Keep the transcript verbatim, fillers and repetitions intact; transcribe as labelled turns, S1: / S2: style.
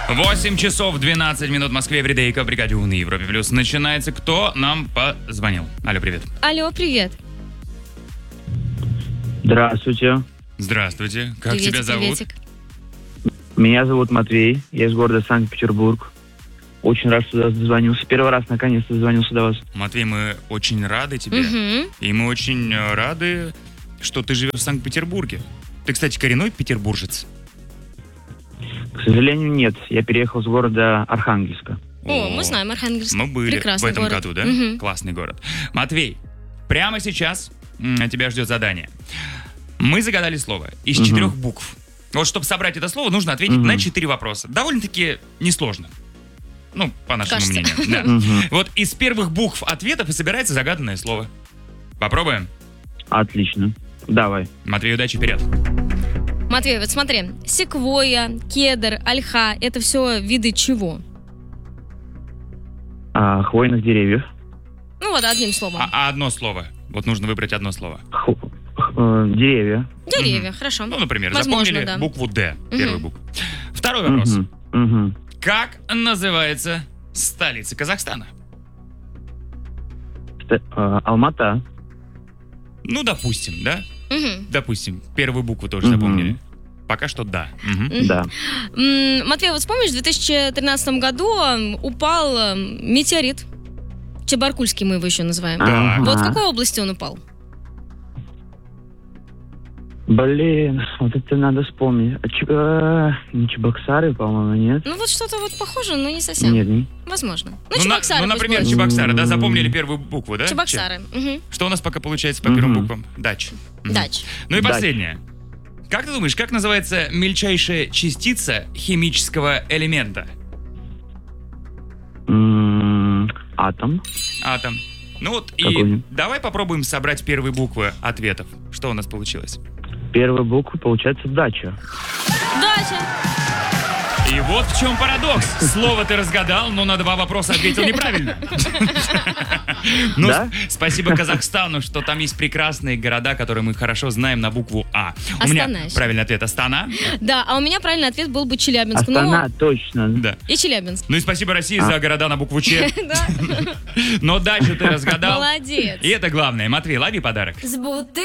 S1: восемь часов двенадцать минут в Москве, в Ридейко, в Бригаде У на Европе Плюс. Начинается. Кто нам позвонил? Алло, привет.
S2: Алло, привет.
S3: Здравствуйте.
S1: Здравствуйте. Как
S2: Приветик,
S1: тебя зовут?
S2: приветик.
S3: Меня зовут Матвей. Я из города Санкт-Петербург. Очень рад, что дозвонился. Первый раз наконец-то дозвонился до вас.
S1: Матвей, мы очень рады тебе.
S2: Мгм.
S1: И мы очень э, рады, что ты живешь в Санкт-Петербурге. Ты, кстати, коренной петербуржец?
S3: К сожалению, нет. Я переехал с города Архангельска.
S2: О, мы знаем Архангельск.
S1: Мы были
S2: Прекрасный
S1: в этом
S2: город.
S1: году, да?
S2: Мгм.
S1: Классный город. Матвей, прямо сейчас м, тебя ждет задание. Мы загадали слово из
S3: Мгм.
S1: четырех букв. Вот, чтобы собрать это слово, нужно ответить
S3: Мгм.
S1: на четыре вопроса. Довольно-таки несложно. Ну, по нашему
S2: Кажется.
S1: мнению. Да.
S3: Мгм.
S1: Вот из первых букв ответов и собирается загаданное слово. Попробуем?
S3: Отлично. Давай.
S1: Матвей, удачи, вперед.
S2: Матвей, вот смотри. Секвойя, кедр, ольха – это все виды чего?
S3: А, хвойных деревьев.
S2: Ну вот одним словом.
S1: А, а одно слово. Вот нужно выбрать одно слово.
S3: Ху- х- э, деревья.
S2: Деревья, хорошо.
S1: Ну, например,
S2: Возможно,
S1: запомнили
S2: да.
S1: букву «Д»,
S2: Мгм.
S1: первую букву. Второй вопрос.
S3: Мгм. Мгм.
S1: Как называется столица Казахстана?
S3: Ст- э, Алмата.
S1: Ну, допустим, да?
S2: Мгм.
S1: Допустим, первую букву тоже
S3: Мгм.
S1: запомнили. Пока что да. Мгм.
S2: Мгм.
S3: Да.
S2: М, Матвей, вот вспомнишь, в две тысячи тринадцатом году м, упал м, метеорит. Чебаркульский мы его еще называем.
S1: Да.
S2: Вот в
S3: Ага.
S2: какой области он упал?
S3: Блин, вот это надо вспомнить. А Ч- э, не Чебоксары, по-моему, нет?
S2: Ну вот что-то вот похоже, но не совсем.
S3: Нет, не.
S2: Возможно. Ну,
S1: Ну, на-
S2: Чебоксары
S1: ну,
S2: пусть
S1: например,
S2: будет.
S1: Чебоксары, да?
S3: М.
S1: Запомнили первую букву, да?
S2: Чебоксары. Мгм.
S1: Че- Что у нас пока получается по первым
S3: Мгм.
S1: буквам? Дач. Мгм.
S2: Дач.
S1: Ну и
S3: Дач.
S1: последнее. Как ты думаешь, как называется мельчайшая частица химического элемента?
S3: М, Атом.
S1: Атом. Ну вот и
S3: Какой?
S1: давай попробуем собрать первые буквы ответов. Что у нас получилось?
S3: Первая буква получается дача.
S2: Дача.
S1: И вот в чем парадокс. Слово ты разгадал, но на два вопроса ответил неправильно. Ну,
S3: Да?
S1: с- спасибо Казахстану, что там есть прекрасные города, которые мы хорошо знаем на букву А. У меня
S2: Астана еще.
S1: правильный ответ Астана.
S2: Да, а у меня правильный ответ был бы Челябинск.
S3: Астана, точно.
S1: Да.
S2: Ну, и Челябинск.
S1: Ну и спасибо России за города на букву Ч.
S2: Да.
S1: Но дальше ты разгадал.
S2: Молодец.
S1: И это главное. Матвей, лови подарок.
S4: С бутылки